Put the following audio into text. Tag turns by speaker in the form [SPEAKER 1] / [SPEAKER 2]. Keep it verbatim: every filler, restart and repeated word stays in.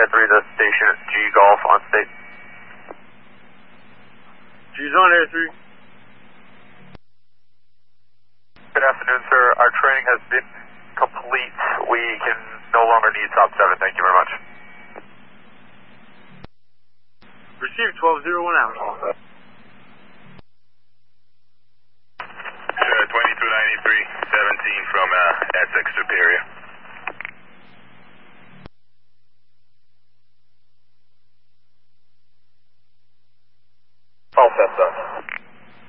[SPEAKER 1] three, the station G Golf on state.
[SPEAKER 2] G's on Air three.
[SPEAKER 1] Good afternoon, sir. Our training has been complete. We can no longer need top seven. Thank you very much.
[SPEAKER 2] Receive twelve zero one out.